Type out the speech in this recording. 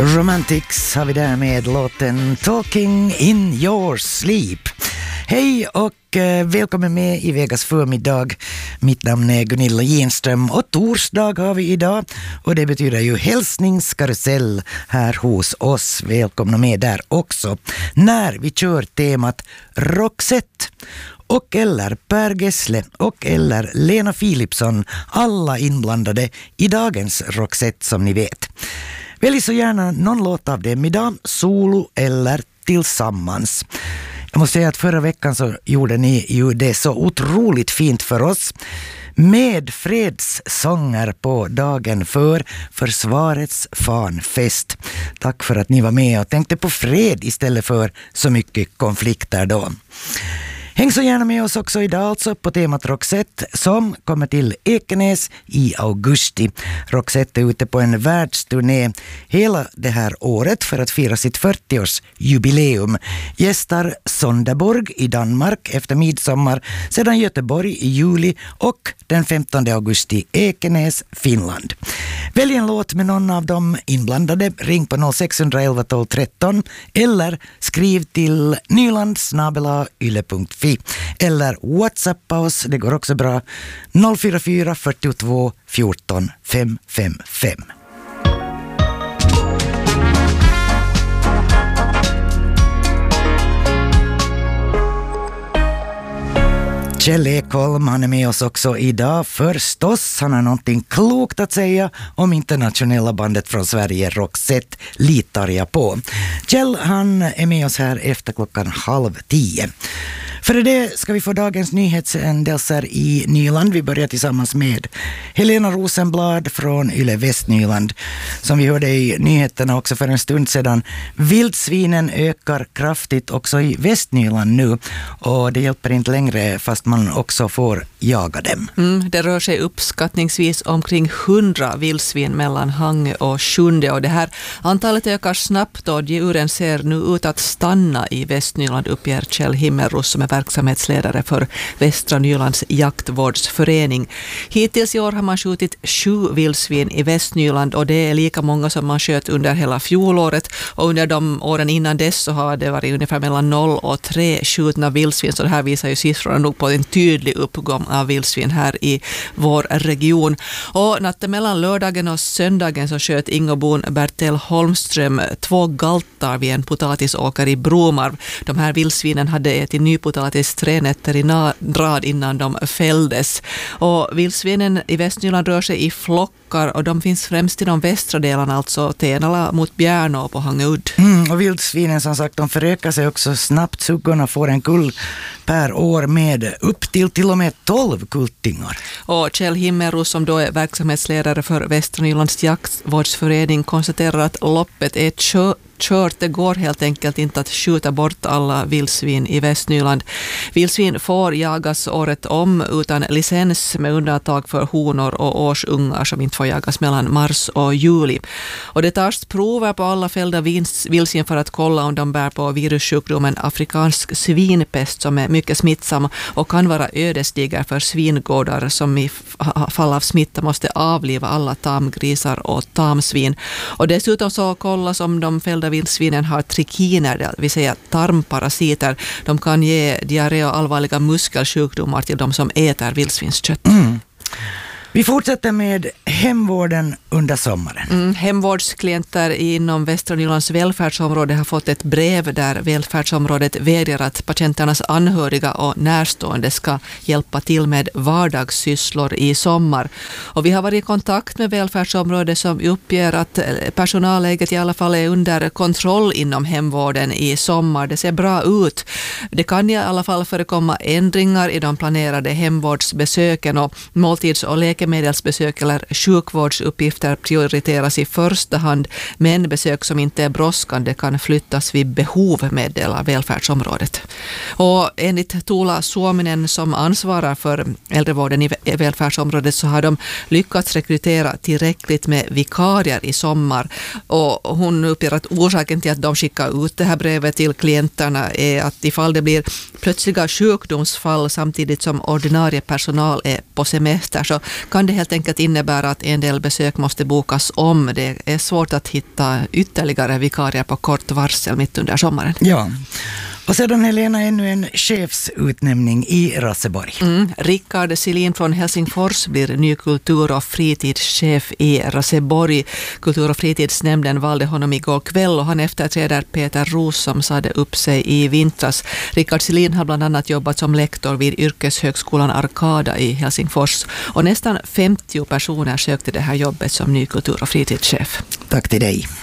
Romantics har vi där med låten Talking in your sleep. Hej och välkommen med i Vegas förmiddag. Mitt namn är Gunilla Genström och torsdag har vi idag. Och det betyder ju hälsningskarusell här hos oss. Välkomna med där också. När vi kör temat Roxette och eller Per Gessle och eller Lena Philipsson. Alla inblandade i dagens Roxette som ni vet. Välj så gärna någon låt av dem idag, solo eller tillsammans. Jag måste säga att förra veckan så gjorde ni ju det så otroligt fint för oss med fredssånger på dagen för försvarets fanfest. Tack för att ni var med och tänkte på fred istället för så mycket konflikter då. Häng så gärna med oss också idag alltså på temat Roxette som kommer till Ekenäs i augusti. Roxette är ute på en världsturné hela det här året för att fira sitt 40-årsjubileum. Gästar Sonderborg i Danmark efter midsommar, sedan Göteborg i juli och den 15 augusti Ekenäs, Finland. Välj en låt med någon av de inblandade, ring på 0611 12 13 eller skriv till nyland@yle.fi eller WhatsAppa oss, det går också bra, 044 42 14 555. Kjell Ekholm, han är med oss också idag förstås. Han har någonting klokt att säga om internationella bandet från Sverige, Roxette, litar jag på. Kjell, han är med oss här efter 9:30. För det ska vi få dagens nyhetshändelser i Nyland. Vi börjar tillsammans med Helena Rosenblad från Yle Västnyland. Som vi hörde i nyheterna också för en stund sedan. Vildsvinen ökar kraftigt också i Västnyland nu. Och det hjälper inte längre fast man också får jaga dem. Det rör sig uppskattningsvis omkring 100 vildsvin mellan Hangö och Sjunde. Och det här antalet ökar snabbt och djuren ser nu ut att stanna i Västnyland, uppger Kjell Himmelros som är verksamhetsledare för Västra Nylands jaktvårdsförening. Hittills i år har man skjutit 7 vildsvin i Västnyland och det är lika många som man sköt under hela fjolåret. Och under de åren innan dess så har det varit ungefär mellan 0 och 3 skjutna vildsvin. Så det här visar ju siffrorna nog på en tydlig uppgång av vildsvin här i vår region. Och natten mellan lördagen och söndagen så sköt Ingobon Bertel Holmström 2 galtar vid en potatisåker i Bromarv. De här vildsvinen hade ätit ny potatis 3 nätter i rad innan de fälldes. Och vildsvinen i Västnyland rör sig i flockar och de finns främst i de västra delarna, alltså Tenala mot Bjärnå och på Hangeudd. Och vildsvinen som sagt, de förökar sig också snabbt. Suggorna får en kull per år med upp till och med 12 kultingar. Och Kjell Himmelros som då är verksamhetsledare för Västra Nylands jaktvårdsförening konstaterar att loppet är kört. Det går helt enkelt inte att skjuta bort alla vildsvin i Västnyland. Vildsvin får jagas året om utan licens med undantag för honor och årsungar som inte får jagas mellan mars och juli. Och det tas prover på alla fällda vildsvin för att kolla om de bär på virussjukdomen afrikansk svinpest som är mycket smittsam och kan vara ödesdiger för svingårdar som i fall av smitta måste avliva alla tamgrisar och tamsvin. Och dessutom så kollas om de fällda vildsvinen har trikiner, det vill säga tarmparasiter. De kan ge diarré och allvarliga muskelsjukdomar till de som äter vildsvinskött. Vi fortsätter med hemvården under sommaren. Hemvårdsklienter inom Västra Nylands välfärdsområde har fått ett brev där välfärdsområdet vädjar att patienternas anhöriga och närstående ska hjälpa till med vardagssysslor i sommar. Och vi har varit i kontakt med välfärdsområdet som uppger att personalläget i alla fall är under kontroll inom hemvården i sommar. Det ser bra ut. Det kan i alla fall förekomma ändringar i de planerade hemvårdsbesöken och måltids- och läkemedelsbesök eller sjukvårdsuppgifter prioriteras i första hand, men besök som inte är brådskande kan flyttas vid behov, meddelar välfärdsområdet. Och enligt Tuula Suominen som ansvarar för äldrevården i välfärdsområdet så har de lyckats rekrytera tillräckligt med vikarier i sommar. Och hon uppger att orsaken till att de skickar ut det här brevet till klienterna är att ifall det blir plötsliga sjukdomsfall samtidigt som ordinarie personal är på semester så kan det helt enkelt innebära att en del besök måste bokas om. Det är svårt att hitta ytterligare vikarier på kort varsel mitt under sommaren. Ja. Och sedan Helena ännu en chefsutnämning i Raseborg. Rickard Silin från Helsingfors blir ny kultur- och fritidschef i Raseborg. Kultur- och fritidsnämnden valde honom igår kväll och han efterträder Peter Roos som sade upp sig i vintras. Rickard Silin har bland annat jobbat som lektor vid yrkeshögskolan Arkada i Helsingfors och nästan 50 personer sökte det här jobbet som ny kultur- och fritidschef. Tack till dig.